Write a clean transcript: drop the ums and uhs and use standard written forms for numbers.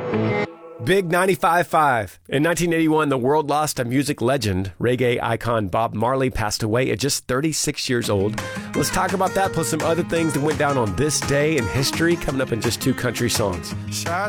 Big 95.5. In 1981, the world lost a music legend. Reggae icon Bob Marley passed away at just 36 years old. Let's talk about that, plus some other things that went down on this day in history, coming up in just two country songs.